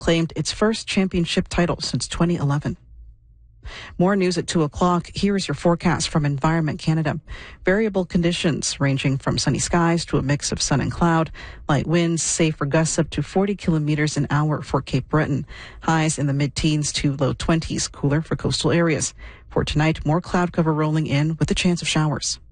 claimed its first championship title since 2011. More news at 2 o'clock. Here's your forecast from Environment Canada. Variable conditions ranging from sunny skies to a mix of sun and cloud. Light winds, safe for gusts up to 40 kilometers an hour for Cape Breton. Highs in the mid-teens to low 20s, cooler for coastal areas. For tonight, more cloud cover rolling in with a chance of showers.